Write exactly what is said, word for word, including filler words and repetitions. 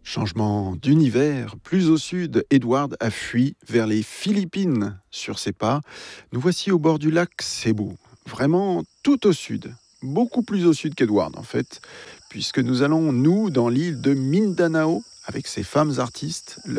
Changement d'univers, plus au sud, Edward a fui vers les Philippines. Sur ses pas, nous voici au bord du lac Cebu, vraiment tout au sud, beaucoup plus au sud qu'Edward en fait, puisque nous allons, nous, dans l'île de Mindanao, avec ses femmes artistes,